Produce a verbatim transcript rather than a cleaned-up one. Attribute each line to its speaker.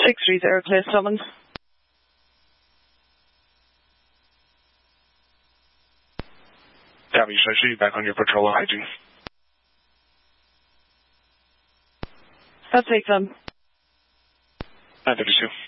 Speaker 1: six three zero, clear summons.
Speaker 2: Copy, should I shoot you back on your patrol of hygiene?
Speaker 1: That's eight, son.
Speaker 2: nine fifty-two.